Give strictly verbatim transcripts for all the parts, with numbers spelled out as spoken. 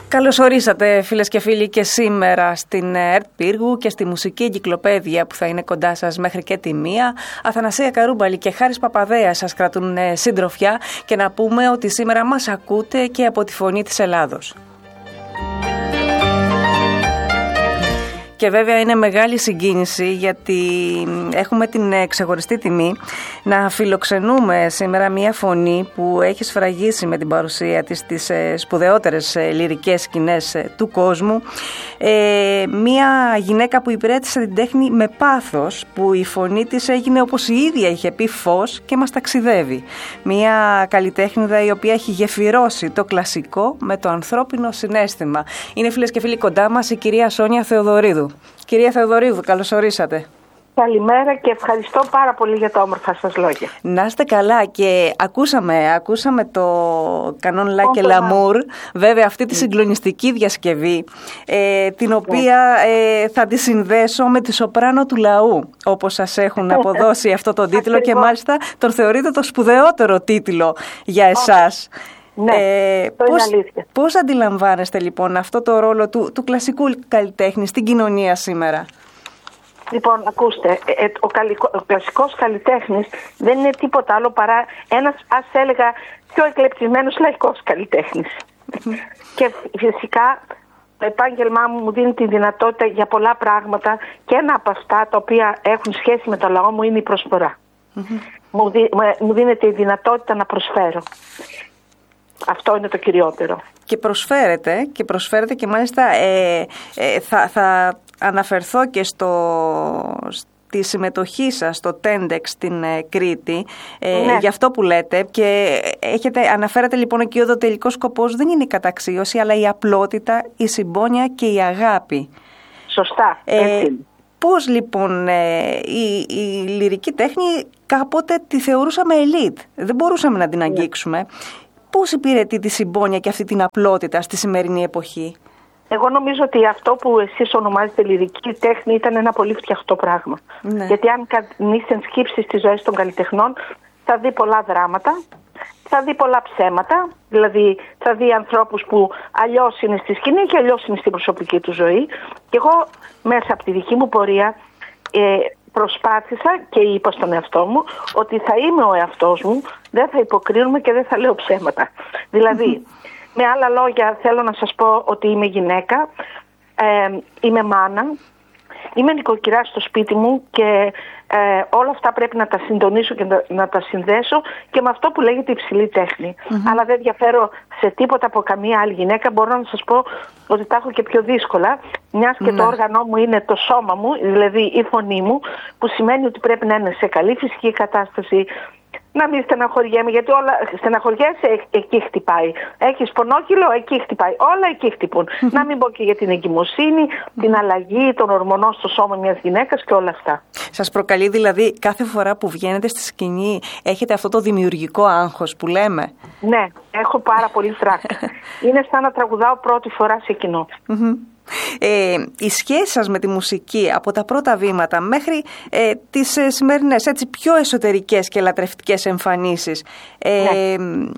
Καλώς ορίσατε φίλες και φίλοι και σήμερα στην ΕΡΤ Πύργου και στη Μουσική Εγκυκλοπαίδεια που θα είναι κοντά σας μέχρι και τη μία. Αθανασία Καρούμπαλη και Χάρης Παπαδέας σας κρατούν συντροφιά και να πούμε ότι σήμερα μας ακούτε και από τη Φωνή της Ελλάδος. Και βέβαια είναι μεγάλη συγκίνηση γιατί έχουμε την ξεχωριστή τιμή να φιλοξενούμε σήμερα μια φωνή που έχει σφραγίσει με την παρουσία της τις σπουδαιότερες λυρικές σκηνές του κόσμου. Ε, μια γυναίκα που υπηρέτησε την τέχνη με πάθος, που η φωνή της έγινε, όπως η ίδια είχε πει, φως και μας ταξιδεύει. Μια καλλιτέχνηδα η οποία έχει γεφυρώσει το κλασικό με το ανθρώπινο συναίσθημα. Είναι, φίλες και φίλοι, κοντά μας η κυρία Σόνια Θεοδωρίδου. Κυρία Θεοδωρίδου, καλώς ορίσατε. Καλημέρα και ευχαριστώ πάρα πολύ για τα όμορφα σας λόγια. Να είστε καλά και ακούσαμε, ακούσαμε το Κανόν Λα και Λαμούρ, βέβαια αυτή τη συγκλονιστική διασκευή, ε, την οποία ε, θα τη συνδέσω με τη σοπράνο του λαού, όπως σας έχουν αποδώσει αυτό το τίτλο και μάλιστα τον θεωρείτε το σπουδαιότερο τίτλο για εσάς. Ναι, ε, πώς, πώς αντιλαμβάνεστε λοιπόν αυτό το ρόλο του, του κλασικού καλλιτέχνη στην κοινωνία σήμερα? Λοιπόν, ακούστε, ε, ο, καλικό, ο κλασικός καλλιτέχνης δεν είναι τίποτα άλλο παρά ένας, ας έλεγα, πιο εκλεπτισμένος λαϊκός καλλιτέχνης. Και φυσικά το επάγγελμά μου μου δίνει τη δυνατότητα για πολλά πράγματα και ένα από αυτά τα οποία έχουν σχέση με το λαό μου είναι η προσφορά. Μου, δι, μου δίνεται η δυνατότητα να προσφέρω. Αυτό είναι το κυριότερο. Και προσφέρετε και, προσφέρετε και μάλιστα ε, ε, θα, θα αναφερθώ και στο, στη συμμετοχή σας στο τέντεξ στην ε, Κρήτη, ε, ναι. για αυτό που λέτε, και έχετε, αναφέρατε λοιπόν εκεί ότι ο τελικός σκοπός δεν είναι η καταξίωση, αλλά η απλότητα, η συμπόνια και η αγάπη. Σωστά, έτσι. Ε, πώς λοιπόν ε, η, η λυρική τέχνη κάποτε τη θεωρούσαμε ελίτ, δεν μπορούσαμε να την αγγίξουμε. Ναι. Πώς υπηρετεί τη συμπόνια και αυτή την απλότητα στη σημερινή εποχή? Εγώ νομίζω ότι αυτό που εσείς ονομάζετε λυρική τέχνη ήταν ένα πολύ φτιαχτό πράγμα. Ναι. Γιατί αν κανείς ενσκύψει στις ζωές των καλλιτεχνών θα δει πολλά δράματα, θα δει πολλά ψέματα, δηλαδή θα δει ανθρώπους που αλλιώς είναι στη σκηνή και αλλιώς είναι στην προσωπική του ζωή. Και εγώ μέσα από τη δική μου πορεία ε, προσπάθησα και είπα στον εαυτό μου ότι θα είμαι ο εαυτός μου, δεν θα υποκρίνουμε και δεν θα λέω ψέματα. Δηλαδή, mm-hmm. με άλλα λόγια θέλω να σας πω ότι είμαι γυναίκα, ε, είμαι μάνα, είμαι νοικοκυρά στο σπίτι μου και ε, όλα αυτά πρέπει να τα συντονίσω και να, να τα συνδέσω και με αυτό που λέγεται υψηλή τέχνη. Mm-hmm. Αλλά δεν διαφέρω σε τίποτα από καμία άλλη γυναίκα. Μπορώ να σας πω ότι τα έχω και πιο δύσκολα, μιας και mm-hmm. το όργανό μου είναι το σώμα μου, δηλαδή η φωνή μου, που σημαίνει ότι πρέπει να είναι σε καλή φυσική κατάσταση, να μην στεναχωριέμαι, γιατί όλα στεναχωριέσαι, εκεί χτυπάει. Έχεις πονόκυλο, εκεί χτυπάει. Όλα εκεί χτυπούν. Να μην πω και για την εγκυμοσύνη, την αλλαγή των ορμονών στο σώμα μιας γυναίκας και όλα αυτά. Σας προκαλεί δηλαδή κάθε φορά που βγαίνετε στη σκηνή, έχετε αυτό το δημιουργικό άγχος που λέμε? Ναι, έχω πάρα πολύ φράκη. Είναι σαν να τραγουδάω πρώτη φορά σε κοινό. Ε, η σχέση σας με τη μουσική από τα πρώτα βήματα μέχρι ε, τις ε, σημερινές έτσι, πιο εσωτερικές και λατρευτικές εμφανίσεις, ε, ναι.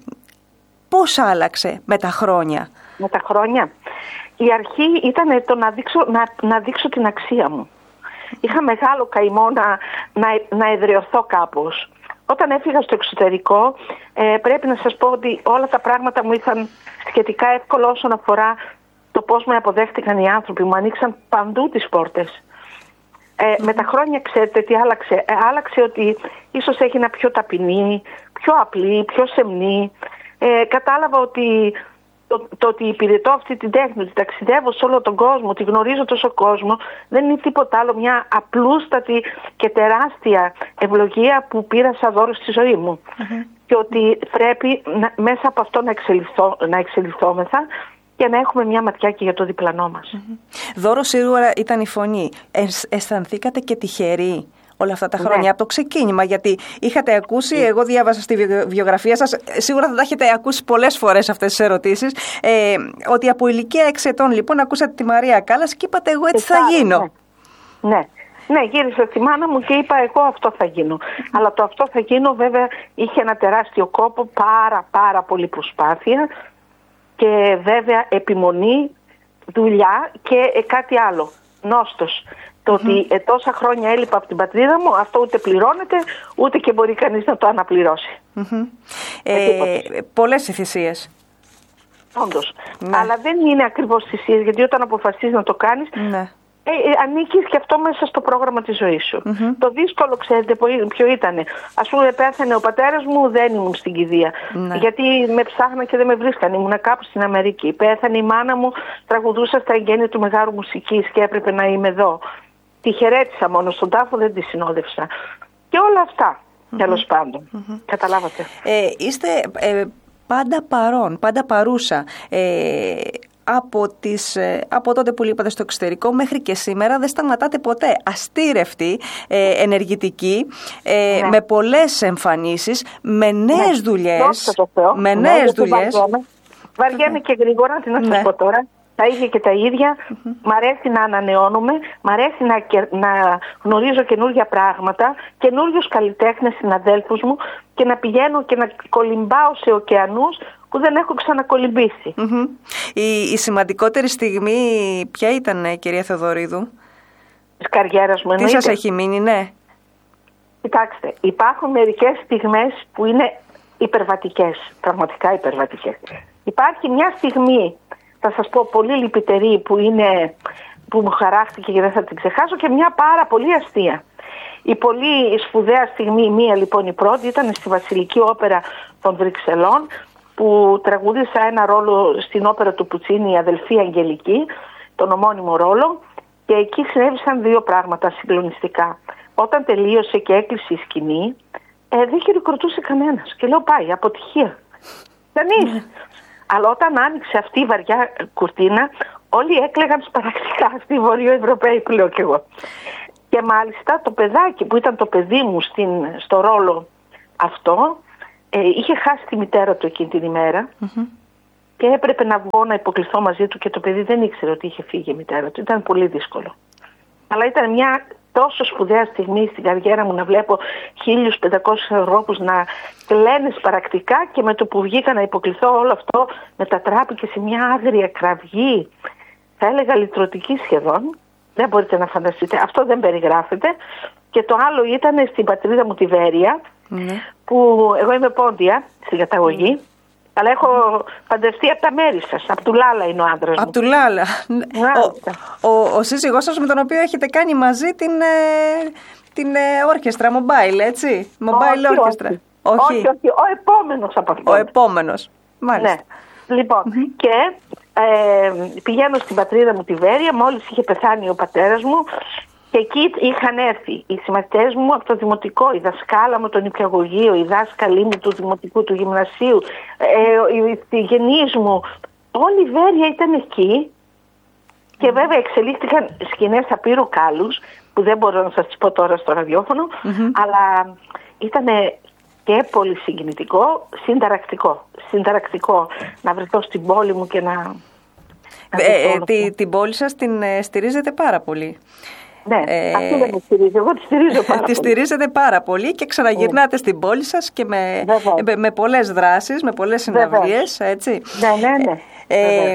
πώς άλλαξε με τα χρόνια? Με τα χρόνια η αρχή ήταν το να δείξω, να, να δείξω την αξία μου. Είχα μεγάλο καημό να, να, να εδραιωθώ κάπως. Όταν έφυγα στο εξωτερικό ε, πρέπει να σας πω ότι όλα τα πράγματα μου ήταν σχετικά εύκολο όσον αφορά το πώς με αποδέχτηκαν οι άνθρωποι. Μου ανοίξαν παντού τις πόρτες. Ε, mm-hmm. Με τα χρόνια ξέρετε τι άλλαξε. Ε, άλλαξε ότι ίσως έγινα πιο ταπεινή, πιο απλή, πιο σεμνή. Ε, κατάλαβα ότι το, το ότι υπηρετώ αυτή την τέχνη, ότι ταξιδεύω σε όλο τον κόσμο, ότι γνωρίζω τόσο κόσμο, δεν είναι τίποτα άλλο, μια απλούστατη και τεράστια ευλογία που πήρα σαν δώρο στη ζωή μου. Mm-hmm. Και ότι πρέπει να, μέσα από αυτό να, εξελιχθώ, να εξελιχθόμεθα για να έχουμε μια ματιά και για το διπλανό μας. Mm-hmm. Δώρο σίγουρα ήταν η φωνή. Ε, αισθανθήκατε και τυχεροί όλα αυτά τα χρόνια, ναι. από το ξεκίνημα, γιατί είχατε ακούσει, mm. εγώ διάβασα στη βιογραφία σας, σίγουρα θα τα έχετε ακούσει πολλές φορές αυτές τις ερωτήσεις, ε, ότι από ηλικία έξι ετών λοιπόν ακούσατε τη Μαρία Κάλλας και είπατε εγώ έτσι θα γίνω. Ναι. ναι. Ναι, γύρισα στη μάνα μου και είπα εγώ αυτό θα γίνω. Mm. Αλλά το αυτό θα γίνω βέβαια είχε ένα τεράστιο κόπο, πάρα πάρα πολύ προσπάθεια. και βέβαια επιμονή, δουλειά και ε, κάτι άλλο, νόστος. Το mm-hmm. ότι ε, τόσα χρόνια έλειπα από την πατρίδα μου, αυτό ούτε πληρώνεται, ούτε και μπορεί κανείς να το αναπληρώσει. Mm-hmm. Ε, πολλές οι θυσίες. Όντως. Ναι. Αλλά δεν είναι ακριβώς θυσίες, γιατί όταν αποφασίζεις να το κάνεις, ναι. ε, ε, ανήκεις και αυτό μέσα στο πρόγραμμα της ζωής σου. Mm-hmm. Το δύσκολο, ξέρετε ποιο ήταν? Ας πούμε, πέθανε ο πατέρας μου, δεν ήμουν στην κηδεία. Ναι. Γιατί με ψάχνα και δεν με βρίσκαν, ήμουν κάπου στην Αμερική. Πέθανε η μάνα μου, τραγουδούσα στα εγγένεια του Μεγάρου Μουσικής και έπρεπε να είμαι εδώ. Τη χαιρέτησα μόνο στον τάφο, δεν τη συνόδευσα. Και όλα αυτά, mm-hmm. τέλος πάντων. Mm-hmm. Καταλάβατε. Ε, είστε ε, πάντα παρόν, πάντα παρούσα. Ε, από, τις, ε, από τότε που λείπατε στο εξωτερικό μέχρι και σήμερα δεν σταματάτε ποτέ. Αστήρευτοι, ε, ενεργητικοί, ε, ναι. με πολλές εμφανίσεις, με νέες ναι. δουλειές. Με ναι, νέες δουλειές. Βαριέμαι, βαριέμαι και γρήγορα, τι να σας ναι. πω τώρα. Τα ίδια και τα ίδια. Mm-hmm. Μ' αρέσει να ανανεώνουμε, μ' αρέσει να, να γνωρίζω καινούργια πράγματα, καινούριους καλλιτέχνες συναδέλφους μου και να πηγαίνω και να κολυμπάω σε ωκεανούς που δεν έχω ξανακολυμπήσει. Mm-hmm. Η, η σημαντικότερη στιγμή ποια ήταν, κυρία Θεοδωρίδου? Της καριέρας μου, εννοείται. Τι σας έχει μείνει, ναι? Κοιτάξτε, υπάρχουν μερικές στιγμές που είναι υπερβατικές, πραγματικά υπερβατικές. Υπάρχει μια στιγμή, θα σας πω, πολύ λυπητερή που, είναι, που μου χαράχτηκε και δεν θα την ξεχάσω, και μια πάρα πολύ αστεία. Η πολύ σπουδαία στιγμή, μία λοιπόν η πρώτη, ήταν στη Βασιλική Όπερα των Βρυξελών, που τραγούδισα ένα ρόλο στην όπερα του Πουτσίνη, η αδελφή Αγγελική, τον ομώνυμο ρόλο, και εκεί συνέβησαν δύο πράγματα συγκλονιστικά. Όταν τελείωσε και έκλεισε η σκηνή, ε, δεν χειροκροτούσε κανένας. Και λέω, πάει, αποτυχία. Κανείς. Αλλά όταν άνοιξε αυτή η βαριά κουρτίνα, όλοι έκλαιγαν σπαρακτικά, στη Βορειοευρωπαίοι που λέω κι εγώ. Και μάλιστα το παιδάκι που ήταν το παιδί μου στην, στο ρόλο αυτό, ε, είχε χάσει τη μητέρα του εκείνη την ημέρα mm-hmm. και έπρεπε να βγω να υποκληθώ μαζί του, και το παιδί δεν ήξερε ότι είχε φύγει η μητέρα του. Ήταν πολύ δύσκολο. Αλλά ήταν μια τόσο σπουδαία στιγμή στην καριέρα μου να βλέπω χίλιους πεντακόσιους ανθρώπους να κλαίνε σπαρακτικά, και με το που βγήκα να υποκληθώ όλο αυτό μετατράπηκε σε μια άγρια κραυγή, θα έλεγα λυτρωτική σχεδόν. Δεν μπορείτε να φανταστείτε. Αυτό δεν περιγράφεται. Και το άλλο ήταν στην πατρίδα μου τη Βέρεια, mm. που εγώ είμαι πόντια στην καταγωγή, mm. αλλά έχω παντρευτεί από τα μέρη σας. Από του Λάλα είναι ο άντρας μου. Από του Λάλα. Ο, ο, ο σύζυγός σας με τον οποίο έχετε κάνει μαζί την, την όρκεστρα, mobile, έτσι. Mobile όρκεστρα. Όχι. όχι, όχι. Ο επόμενος από αυτό. Ο επόμενος. Μάλιστα. Ναι. Λοιπόν, mm-hmm. και ε, πηγαίνω στην πατρίδα μου τη Βέρεια, μόλις είχε πεθάνει ο πατέρας μου, και εκεί είχαν έρθει οι συμμαθητές μου από το δημοτικό, η δασκάλα μου, τον νηπιαγωγείο, οι δάσκαλοι μου του δημοτικού, του γυμνασίου, ε, οι γενείς μου. Όλη η Βέρεια ήταν εκεί, και βέβαια εξελίχθηκαν σκηνές απείρου κάλους, που δεν μπορώ να σας τις πω τώρα στο ραδιόφωνο, mm-hmm. αλλά ήταν και πολύ συγκινητικό, συνταρακτικό. Συνταρακτικό να βρεθώ στην πόλη μου και να... Ε, ε, τη, την πόλη σας την ε, στηρίζετε πάρα πολύ. Ναι, ε, αυτή δεν με στηρίζει, εγώ τη στηρίζω πάρα πολύ. Τη στηρίζετε πάρα πολύ και ξαναγυρνάτε mm. στην πόλη σας και με, με, με πολλές δράσεις, με πολλές συναυλίες, έτσι. Ναι, ναι, ναι. Ε,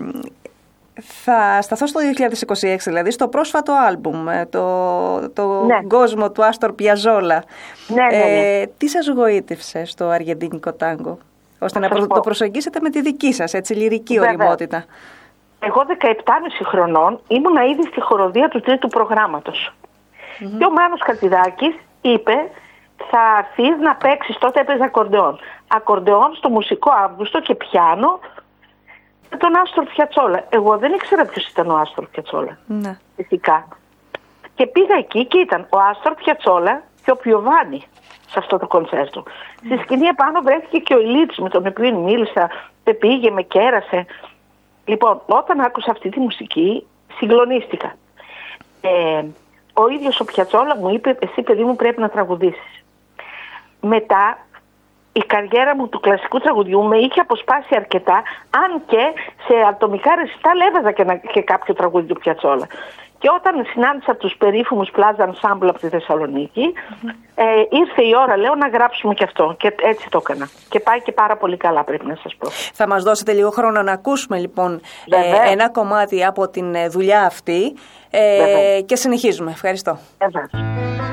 θα σταθώ στο δύο χιλιάδες είκοσι έξι, δηλαδή στο πρόσφατο άλμπουμ, το, το ναι. κόσμο του Άστορ Πιαζόλα. Ναι, ναι, ναι. Ε, τι σας γοήτευσε στο αργεντίνικο τάγκο, ώστε να προ, το προσεγγίσετε με τη δική σας, έτσι, λυρική Βέβαια. οριμότητα? Εγώ δεκαεπτά και μισή χρονών ήμουνα ήδη στη χοροδία του τρίτου προγράμματος. Mm-hmm. Και ο Μάνος Χατζηδάκης είπε, θα έρθεις να παίξεις, τότε έπαιζε ακορντεόν. Ακορντεόν στο Μουσικό Αύγουστο και πιάνο με τον Άστορ Πιατσόλα. Εγώ δεν ήξερα ποιος ήταν ο Άστορ Πιατσόλα. Mm-hmm. Φυσικά. Και πήγα εκεί και ήταν ο Άστορ Πιατσόλα και ο Πιοβάνι σε αυτό το κονσέρτο. Mm-hmm. Στη σκηνή επάνω βρέθηκε και ο Ηλίτς, με τον οποίο μίλησα, με πήγε, με κέρασε. Λοιπόν, όταν άκουσα αυτή τη μουσική, συγκλονίστηκα. Ε, ο ίδιος ο Πιατσόλα μου είπε, εσύ παιδί μου πρέπει να τραγουδήσεις. Μετά, η καριέρα μου του κλασικού τραγουδιού με είχε αποσπάσει αρκετά, αν και σε ατομικά ρεσιτάλ έβαζα και, και κάποιο τραγούδι του Πιατσόλα. Και όταν συνάντησα τους περίφημους Plaza Ensemble από τη Θεσσαλονίκη, mm-hmm. ε, ήρθε η ώρα, λέω, να γράψουμε και αυτό. Και έτσι το έκανα. Και πάει και πάρα πολύ καλά, πρέπει να σας πω. Θα μας δώσετε λίγο χρόνο να ακούσουμε, λοιπόν, ε, ένα κομμάτι από την δουλειά αυτή ε, και συνεχίζουμε. Ευχαριστώ. Βέβαια.